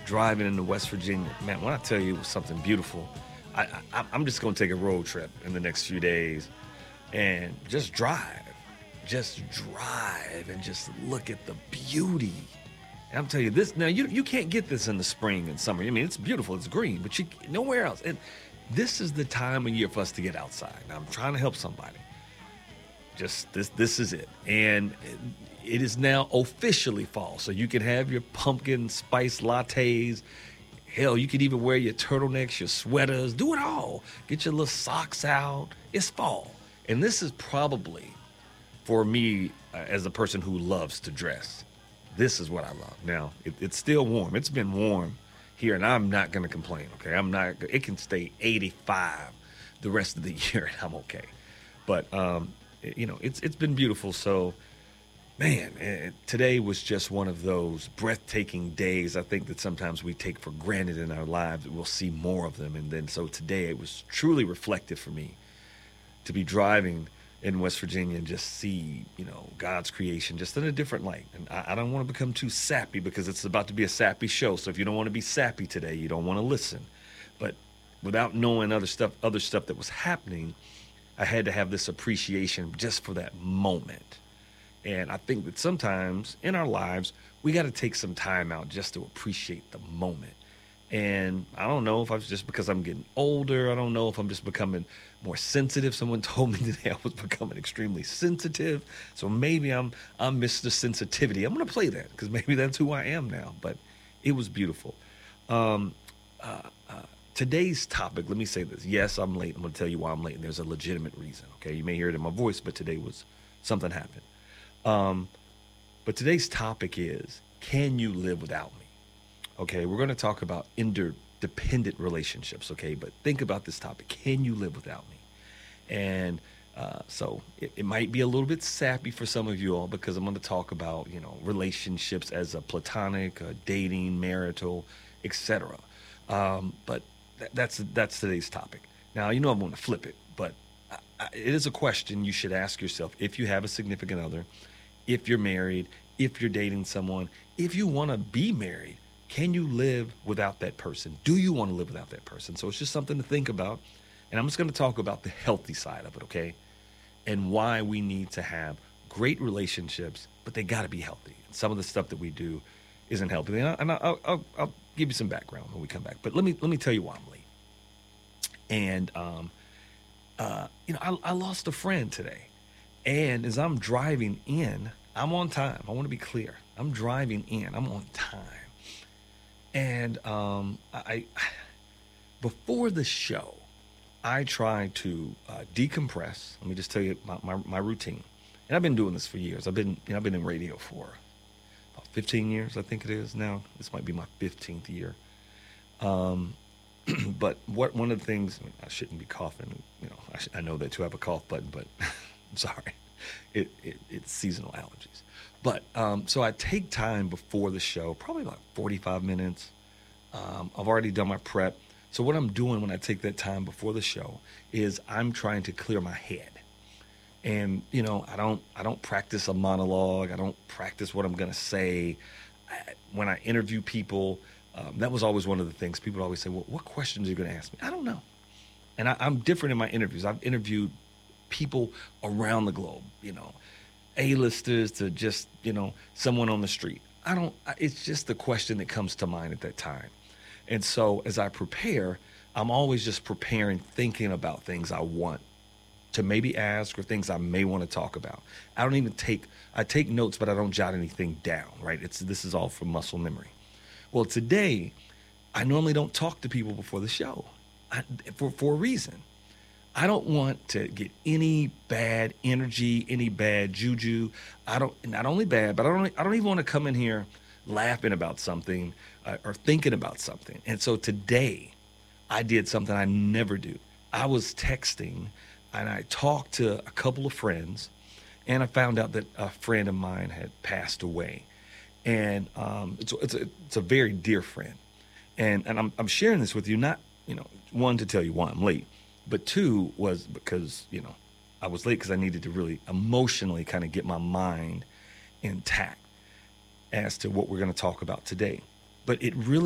driving into West Virginia. Man, when I tell you it was something beautiful, I'm just going to take a road trip in the next few days and just drive. Just drive and just look at the beauty. And I'm telling you this now. You can't get this in the spring and summer. I mean, it's beautiful, it's green, but you nowhere else. And this is the time of year for us to get outside. Now, I'm trying to help somebody. Just this is it, and it is now officially fall. So you can have your pumpkin spice lattes. Hell, you could even wear your turtlenecks, your sweaters, do it all. Get your little socks out. It's fall, and this is probably for me as a person who loves to dress. This is what I love. Now, it's still warm. It's been warm here, and I'm not going to complain, okay? I'm not. It can stay 85 the rest of the year, and I'm okay. But, it's been beautiful. So, man, today was just one of those breathtaking days I think that sometimes we take for granted in our lives. We'll see more of them. And then so today it was truly reflective for me to be driving in West Virginia and just see, God's creation just in a different light. And I don't want to become too sappy because it's about to be a sappy show. So if you don't want to be sappy today, you don't want to listen. But without knowing other stuff that was happening, I had to have this appreciation just for that moment. And I think that sometimes in our lives, we got to take some time out just to appreciate the moment. And I don't know if it's just because I'm getting older. I don't know if I'm just becoming more sensitive. Someone told me today I was becoming extremely sensitive. So maybe I'm Mr. Sensitivity. I'm going to play that because maybe that's who I am now. But it was beautiful. Today's topic, let me say this. Yes, I'm late. I'm going to tell you why I'm late. And there's a legitimate reason. Okay, you may hear it in my voice, but today was something happened. But today's topic is, can you live without me? Okay, we're going to talk about interdependent relationships, okay? But think about this topic. Can you live without me? And so it might be a little bit sappy for some of you all because I'm going to talk about, relationships as a platonic, dating, marital, etc. But that's today's topic. Now, I'm going to flip it, but it is a question you should ask yourself if you have a significant other, if you're married, if you're dating someone, if you want to be married. Can you live without that person? Do you want to live without that person? So it's just something to think about. And I'm just going to talk about the healthy side of it, okay? And why we need to have great relationships, but they got to be healthy. And some of the stuff that we do isn't healthy. And I'll give you some background when we come back. But let me tell you why I'm late. And, I lost a friend today. And as I'm driving in, I'm on time. I want to be clear. I'm driving in. I'm on time. And I before the show, I try to decompress. Let me just tell you my routine. And I've been doing this for years. I've been in radio for about 15 years, I think it is now. This might be my 15th year. But one of the things, I shouldn't be coughing. I know that you have a cough button, but I'm sorry. It's seasonal allergies. But so I take time before the show, probably like 45 minutes. I've already done my prep. So what I'm doing when I take that time before the show is I'm trying to clear my head. And, I don't practice a monologue. I don't practice what I'm going to say. When I interview people, that was always one of the things. People always say, well, what questions are you going to ask me? I don't know. And I'm different in my interviews. I've interviewed people around the globe, A-listers to just, someone on the street. It's just the question that comes to mind at that time. And so as I prepare, I'm always just preparing, thinking about things I want to maybe ask or things I may want to talk about. I take notes, but I don't jot anything down, right? This is all from muscle memory. Well, today, I normally don't talk to people before the show for a reason. I don't want to get any bad energy, any bad juju. Not only bad, but I don't even want to come in here laughing about something or thinking about something. And so today I did something I never do. I was texting and I talked to a couple of friends and I found out that a friend of mine had passed away. And it's a very dear friend. And I'm sharing this with you, not, one, to tell you why I'm late. But two was because, I was late because I needed to really emotionally kind of get my mind intact as to what we're going to talk about today. But it really